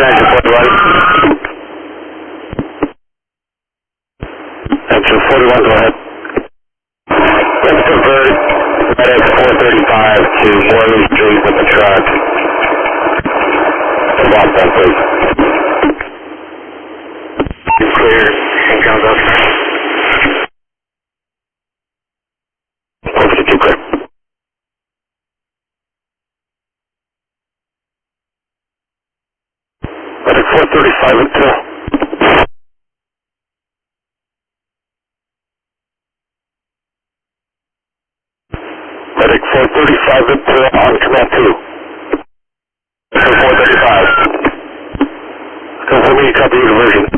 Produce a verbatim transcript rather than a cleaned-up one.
engine forty-one. Engine forty-one, go ahead. Let's convert Medic four thirty-five to Morley Street with the truck. And block that, please. Clear. And comes up. four fifty-two clear. Medic four thirty-five until. Medic four thirty-five until on command two. four thirty-five. Confirm me, copy your version.